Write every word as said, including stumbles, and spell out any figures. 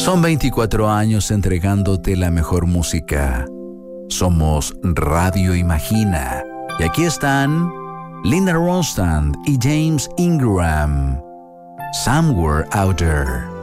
Son veinticuatro años entregándote la mejor música. Somos Radio Imagina. Y aquí están Linda Ronstadt y James Ingram. Somewhere Out There.